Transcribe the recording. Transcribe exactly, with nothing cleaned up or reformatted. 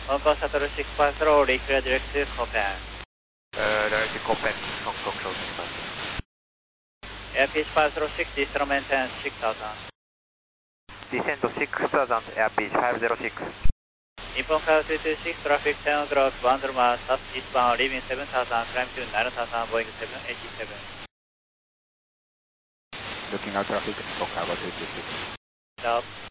Hong Kong Shuttle six Patrol, reclear direct to Copan. Uh, direct to Copan, Hong Kong Shuttle six Patrol. Airfish Patrol six, descent maintain six thousand. Descent to six thousand, Airfish five zero six. Nippon Car two two six, traffic ten o'clock, one miles, south eastbound, leaving seven thousand, climb to nine thousand, Boeing seven eighty-seven. Looking out traffic, Nippon Car two two six. Stop.